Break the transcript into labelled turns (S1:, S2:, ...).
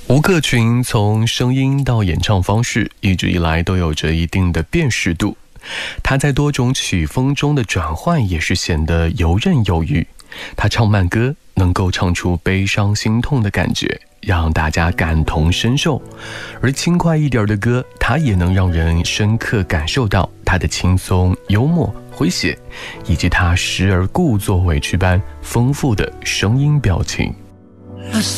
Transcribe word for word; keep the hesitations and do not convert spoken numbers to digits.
S1: 吴克群从声音到演唱方式一直以来都有着一定的辨识度，他在多种曲风中的转换也是显得游刃有余。他唱慢歌能够唱出悲伤心痛的感觉，让大家感同身受，而轻快一点的歌他也能让人深刻感受到他的轻松幽默诙谐，以及他时而故作委屈般丰富的声音表情。